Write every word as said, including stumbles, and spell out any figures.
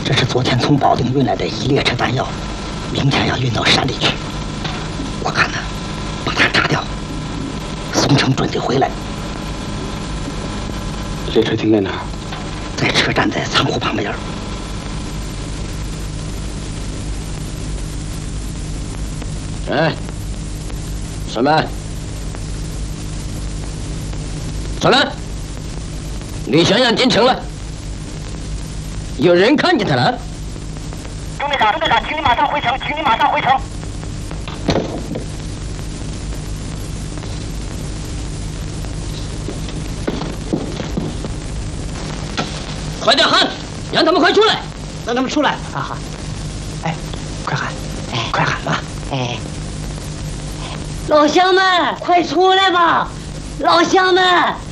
这是昨天从保定运来的一列车弹药，明天要运到山里去。我看呢，把它炸掉，宋城准得回来。 列车停在哪儿？ 在车站，在仓库旁边。 哎，什么？怎么？李祥阳进城了？有人看见他了？ 中队长，中队长，请你马上回城，请你马上回城。 快点喊，让他们快出来！ 让他们出来！啊哈！哎，快喊！哎，快喊吧！ 哎，老乡们，快出来吧！老乡们！